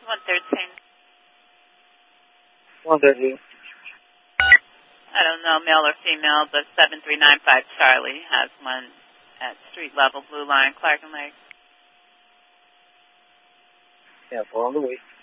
113. 113. I don't know, male or female, but 7395 Charlie has one at street level, Blue Line, Clark and Lake. Yeah, 4 on the way.